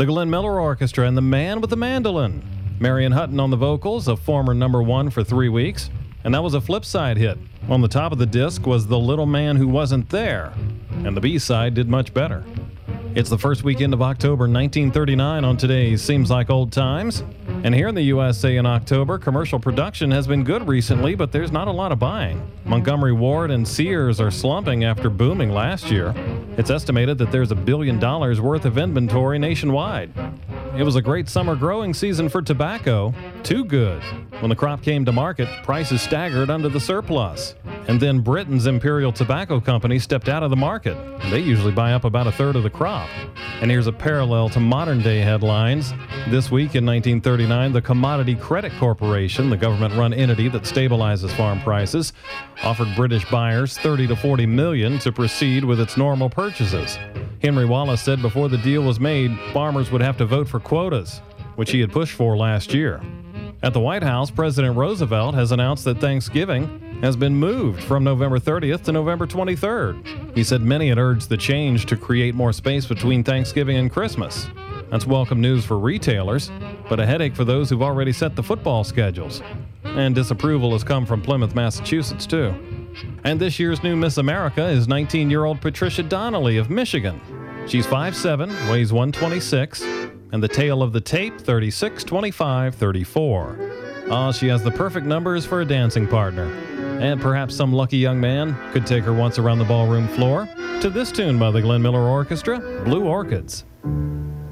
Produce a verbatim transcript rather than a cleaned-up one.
The Glenn Miller Orchestra and the Man with the Mandolin. Marion Hutton on the vocals, a former number one for three weeks. And that was a flip side hit. On the top of the disc was The Little Man Who Wasn't There. And the B-side did much better. It's the first weekend of October nineteen thirty-nine on today's Seems Like Old Times. And here in the U S A in October, commercial production has been good recently, but there's not a lot of buying. Montgomery Ward and Sears are slumping after booming last year. It's estimated that there's a billion dollars worth of inventory nationwide. It was a great summer growing season for tobacco. Too good. When the crop came to market, prices staggered under the surplus. And then Britain's Imperial Tobacco Company stepped out of the market. They usually buy up about a third of the crop. And here's a parallel to modern-day headlines. This week in nineteen thirty-nine, the Commodity Credit Corporation, the government-run entity that stabilizes farm prices, offered British buyers thirty to forty million to proceed with its normal purchases. Henry Wallace said before the deal was made, farmers would have to vote for quotas, which he had pushed for last year. At the White House, President Roosevelt has announced that Thanksgiving has been moved from November thirtieth to November twenty-third. He said many had urged the change to create more space between Thanksgiving and Christmas. That's welcome news for retailers, but a headache for those who've already set the football schedules. And disapproval has come from Plymouth, Massachusetts, too. And this year's new Miss America is nineteen-year-old Patricia Donnelly of Michigan. She's five seven, weighs one twenty-six, and the tail of the tape, thirty-six, twenty-five, thirty-four. Ah, she has the perfect numbers for a dancing partner. And perhaps some lucky young man could take her once around the ballroom floor to this tune by the Glenn Miller Orchestra, Blue Orchids.